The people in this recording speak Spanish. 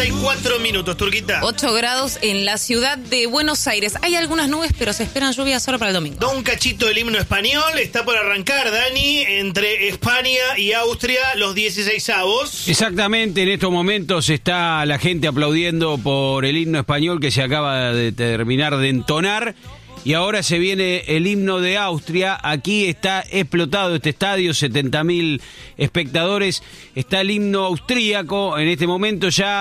34 minutos, Turquita. 8 grados en la ciudad de Buenos Aires. Hay algunas nubes, pero se esperan lluvias solo para el domingo. Da un cachito del himno español. Está por arrancar, Dani, entre España y Austria, los 16avos. Exactamente, en estos momentos está la gente aplaudiendo por el himno español que se acaba de terminar de entonar. Y ahora se viene el himno de Austria. Aquí está explotado este estadio, 70.000 espectadores. Está el himno austríaco en este momento ya.